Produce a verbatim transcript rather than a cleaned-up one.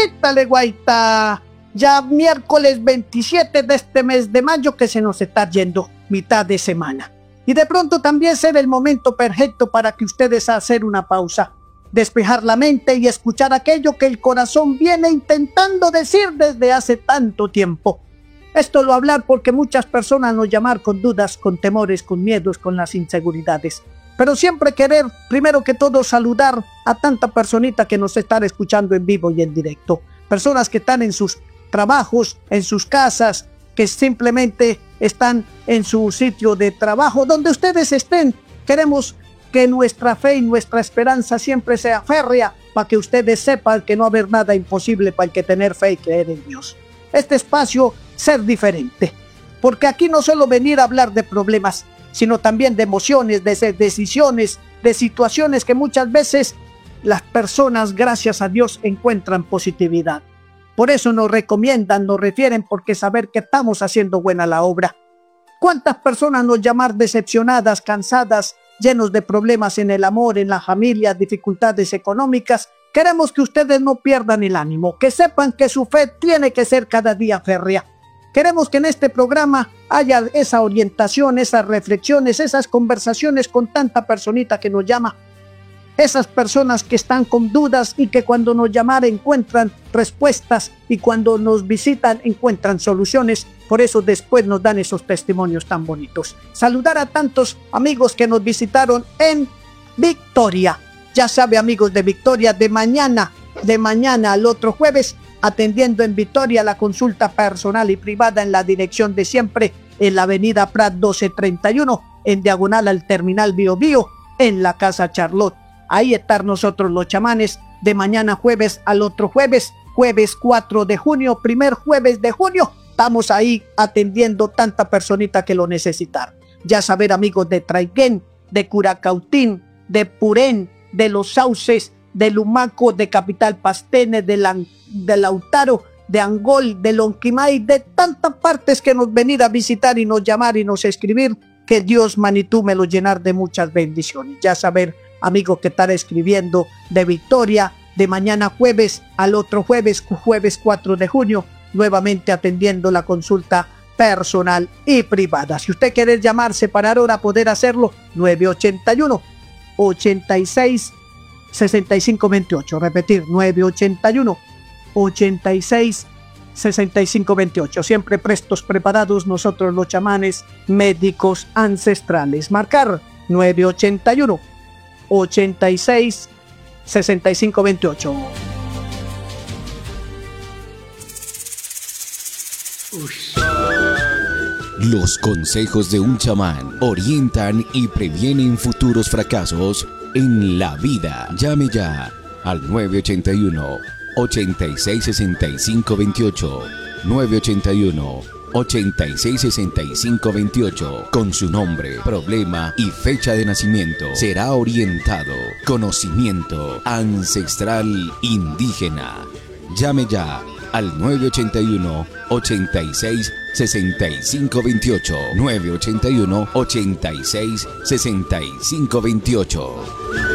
Pítale, guaita. Ya miércoles veintisiete de este mes de mayo que se nos está yendo, mitad de semana. Y de pronto también será el momento perfecto para que ustedes hacer una pausa, despejar la mente y escuchar aquello que el corazón viene intentando decir desde hace tanto tiempo. Esto lo hablar porque muchas personas nos llaman con dudas, con temores, con miedos, con las inseguridades. Pero siempre querer, primero que todo, saludar a tanta personita que nos están escuchando en vivo y en directo. Personas que están en sus trabajos, en sus casas, que simplemente están en su sitio de trabajo, donde ustedes estén. Queremos que nuestra fe y nuestra esperanza siempre sea férrea, para que ustedes sepan que no va a haber nada imposible para el que tener fe y creer en Dios. Este espacio, ser diferente, porque aquí no solo venir a hablar de problemas, sino también de emociones, de decisiones, de situaciones que muchas veces las personas, gracias a Dios, encuentran positividad. Por eso nos recomiendan, nos refieren, porque saber que estamos haciendo buena la obra. ¿Cuántas personas nos llaman decepcionadas, cansadas, llenos de problemas en el amor, en la familia, dificultades económicas? Queremos que ustedes no pierdan el ánimo, que sepan que su fe tiene que ser cada día férrea. Queremos que en este programa haya esa orientación, esas reflexiones, esas conversaciones con tanta personita que nos llama. Esas personas que están con dudas y que cuando nos llaman encuentran respuestas y cuando nos visitan encuentran soluciones. Por eso después nos dan esos testimonios tan bonitos. Saludar a tantos amigos que nos visitaron en Victoria. Ya sabe, amigos de Victoria, de mañana, de mañana al otro jueves, atendiendo en Victoria la consulta personal y privada en la dirección de siempre, en la avenida Prat doce treinta y uno, en diagonal al terminal Bio Bio, en la Casa Charlotte. Ahí están nosotros los chamanes, de mañana jueves al otro jueves, jueves cuatro de junio, primer jueves de junio, estamos ahí atendiendo tanta personita que lo necesitan. Ya saber, amigos de Traiguén, de Curacautín, de Purén, de Los Sauces, de Lumaco, de Capital Pastene, de, la, de Lautaro, de Angol, de Lonquimay, de tantas partes que nos venir a visitar y nos llamar y nos escribir, que Dios, manitú, me lo llenar de muchas bendiciones. Ya saber, amigos que están escribiendo de Victoria, de mañana jueves al otro jueves, jueves cuatro de junio, nuevamente atendiendo la consulta personal y privada. Si usted quiere llamarse para ahora poder hacerlo, nueve ochenta y uno, ochenta y seis, sesenta y cinco veintiocho. Repetir, nueve ochenta y uno, ochenta y seis, sesenta y cinco veintiocho. Siempre prestos, preparados nosotros los chamanes médicos ancestrales. Marcar nueve ochenta y uno, ochenta y seis, sesenta y cinco veintiocho. Los consejos de un chamán orientan y previenen futuros fracasos en la vida. Llame ya al nueve ochenta y uno, ochenta y seis, sesenta y cinco veintiocho. nueve ochenta y uno, ochenta y seis, sesenta y cinco veintiocho. Con su nombre, problema y fecha de nacimiento será orientado. Conocimiento ancestral indígena. Llame ya al nueve ochenta y uno, ochenta y seis, sesenta y cinco veintiocho. nueve ochenta y uno, ochenta y seis, sesenta y cinco veintiocho.